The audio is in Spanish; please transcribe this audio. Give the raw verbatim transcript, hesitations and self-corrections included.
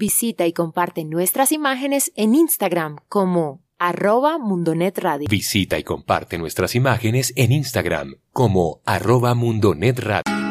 Visita y comparte nuestras imágenes en Instagram como arroba Mundonet Radio. Visita y comparte nuestras imágenes en Instagram como arroba Mundonet Radio.